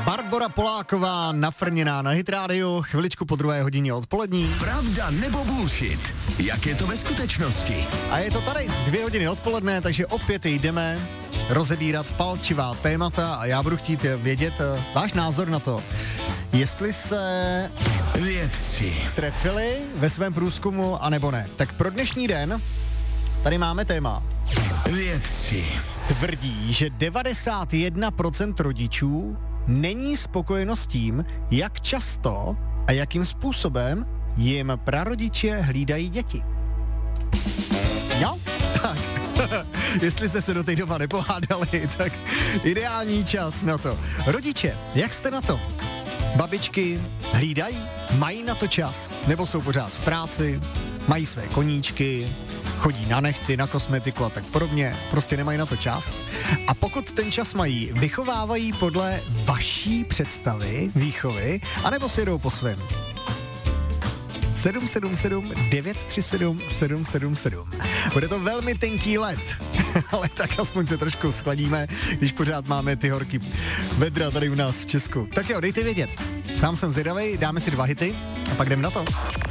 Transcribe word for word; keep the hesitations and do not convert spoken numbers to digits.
Barbora Poláková nafrněná na Hit Radio, chviličku po druhé hodině odpolední. Pravda nebo bullshit? Jak je to ve skutečnosti? A je to tady, dvě hodiny odpoledne, takže opět jdeme rozebírat palčivá témata a já budu chtít vědět uh, váš názor na to, jestli se vědci trefili ve svém průzkumu, anebo ne. Tak pro dnešní den tady máme téma. Vědci Tvrdí, že devadesát jedna procent rodičů není spokojeno s tím, jak často a jakým způsobem jim prarodiče hlídají děti. Jo? Tak. Jestli jste se do té doba nepohádali, tak ideální čas na to. Rodiče, jak jste na to? Babičky hlídají? Mají na to čas? Nebo jsou pořád v práci? Mají své koníčky? Chodí na nehty, na kosmetiku a tak podobně, prostě nemají na to čas. A pokud ten čas mají, vychovávají podle vaší představy výchovy, anebo si jedou po svém. sedm sedm sedm devět tři sedm sedm sedm sedm. Bude to velmi tenký led, ale tak aspoň se trošku schladíme, když pořád máme ty horký vedra tady u nás v Česku. Tak jo, dejte vědět. Sám jsem zvědavej, dáme si dva hity a pak jdem na to.